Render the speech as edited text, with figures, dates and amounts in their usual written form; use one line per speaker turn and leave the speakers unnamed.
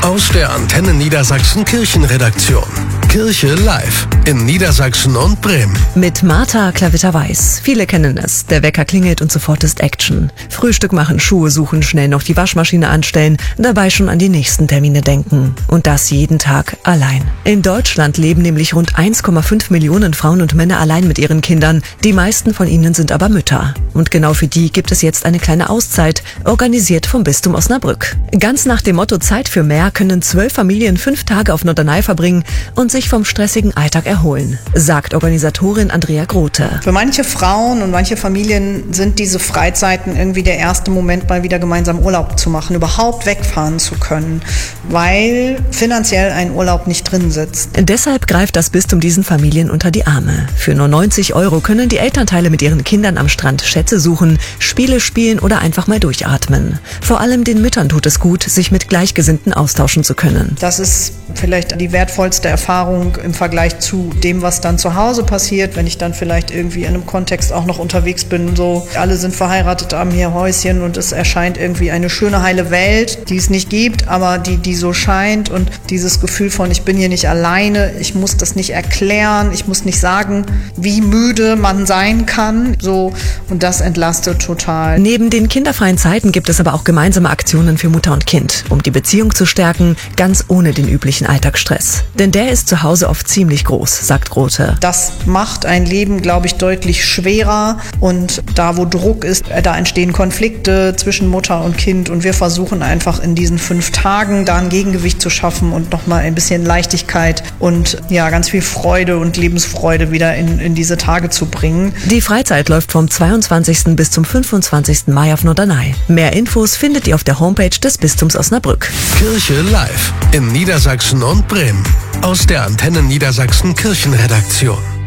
Aus der Antenne Niedersachsen Kirchenredaktion. Kirche live in Niedersachsen und Bremen.
Mit Martha Klavitter-Weiß. Viele kennen es. Der Wecker klingelt und sofort ist Action. Frühstück machen, Schuhe suchen, schnell noch die Waschmaschine anstellen, dabei schon an die nächsten Termine denken. Und das jeden Tag allein. In Deutschland leben nämlich rund 1,5 Millionen Frauen und Männer allein mit ihren Kindern. Die meisten von ihnen sind aber Mütter. Und genau für die gibt es jetzt eine kleine Auszeit, organisiert vom Bistum Osnabrück. Ganz nach dem Motto Zeit für mehr können 12 Familien 5 Tage auf Norderney verbringen und sich vom stressigen Alltag erholen, sagt Organisatorin Andrea Grote.
Für manche Frauen und manche Familien sind diese Freizeiten irgendwie der erste Moment, mal wieder gemeinsam Urlaub zu machen, überhaupt wegfahren zu können, weil finanziell ein Urlaub nicht drin sitzt.
Deshalb greift das Bistum diesen Familien unter die Arme. Für nur 90 € können die Elternteile mit ihren Kindern am Strand Schätze suchen, Spiele spielen oder einfach mal durchatmen. Vor allem den Müttern tut es gut, sich mit Gleichgesinnten austauschen zu können.
Das ist vielleicht die wertvollste Erfahrung im Vergleich zu dem, was dann zu Hause passiert, wenn ich dann vielleicht irgendwie in einem Kontext auch noch unterwegs bin, so alle sind verheiratet, haben hier Häuschen und es erscheint irgendwie eine schöne, heile Welt, die es nicht gibt, aber die so scheint, und dieses Gefühl von, ich bin hier nicht alleine, ich muss das nicht erklären, ich muss nicht sagen, wie müde man sein kann, so, und das entlastet total.
Neben den kinderfreien Zeiten gibt es aber auch gemeinsame Aktionen für Mutter und Kind, um die Beziehung zu stärken, ganz ohne den üblichen Alltagsstress. Denn der ist zu Hause oft ziemlich groß, sagt Grote.
Das macht ein Leben, glaube ich, deutlich schwerer, und da, wo Druck ist, da entstehen Konflikte zwischen Mutter und Kind, und wir versuchen einfach in diesen 5 Tagen da ein Gegengewicht zu schaffen und nochmal ein bisschen Leichtigkeit und ja, ganz viel Freude und Lebensfreude wieder in diese Tage zu bringen.
Die Freizeit läuft vom 22. bis zum 25. Mai auf Norderney. Mehr Infos findet ihr auf der Homepage des Bistums Osnabrück.
Kirche live in Niedersachsen und Bremen. Aus der Antenne Niedersachsen Kirchenredaktion.